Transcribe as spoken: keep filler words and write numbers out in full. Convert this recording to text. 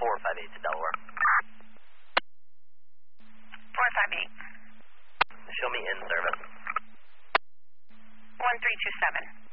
four five eight to Delaware. four five eight. Show me in service. one three two seven.